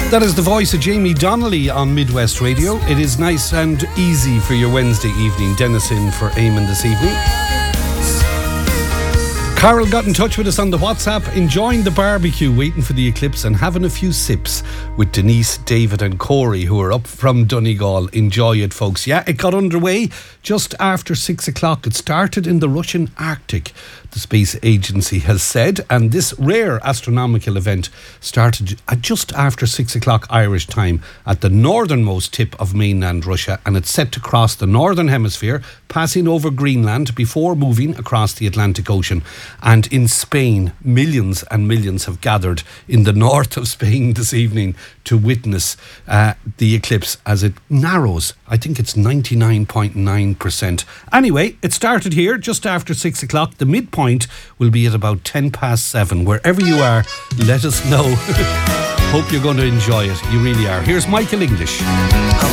That is the voice of Jamie Donnelly on Midwest Radio. It is nice and easy for your Wednesday evening. Dennis in for Eamon this evening. Carol got in touch with us on the WhatsApp, enjoying the barbecue, waiting for the eclipse and having a few sips with Denise, David and Corey, who are up from Donegal. Enjoy it, folks. Yeah, it got underway just after 6 o'clock. It started in the Russian Arctic, the space agency has said, and this rare astronomical event started at just after 6 o'clock Irish time at the northernmost tip of mainland Russia, and it's set to cross the northern hemisphere, passing over Greenland before moving across the Atlantic Ocean. And in Spain, millions and millions have gathered in the north of Spain this evening to witness the eclipse as it narrows. I think it's 99.9%. Anyway, it started here just after 6 o'clock. The midpoint will be at about 7:10. Wherever you are, let us know. Hope you're going to enjoy it. You really are. Here's Michael English.